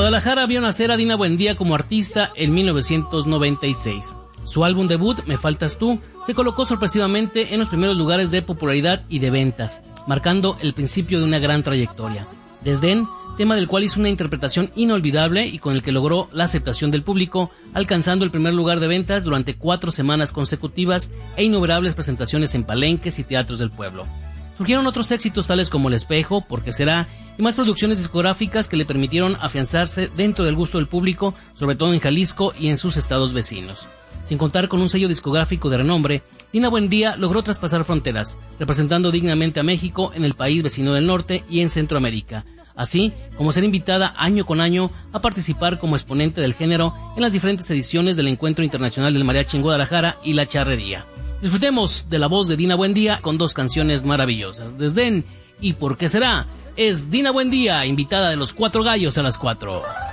Guadalajara vio nacer a Dina Buendía como artista en 1996. Su álbum debut, Me Faltas Tú, se colocó sorpresivamente en los primeros lugares de popularidad y de ventas, marcando el principio de una gran trayectoria. Desdén, tema del cual hizo una interpretación inolvidable y con el que logró la aceptación del público, alcanzando el primer lugar de ventas durante 4 semanas consecutivas e innumerables presentaciones en palenques y teatros del pueblo. Surgieron otros éxitos tales como El Espejo, ¿Por qué será?, y más producciones discográficas que le permitieron afianzarse dentro del gusto del público, sobre todo en Jalisco y en sus estados vecinos. Sin contar con un sello discográfico de renombre, Dina Buendía logró traspasar fronteras, representando dignamente a México en el país vecino del norte y en Centroamérica, así como ser invitada año con año a participar como exponente del género en las diferentes ediciones del Encuentro Internacional del Mariachi en Guadalajara y La Charrería. Disfrutemos de la voz de Dina Buendía con 2 canciones maravillosas, Desdén y ¿Por qué será? Es Dina Buendía, invitada de los 4 gallos a las 4.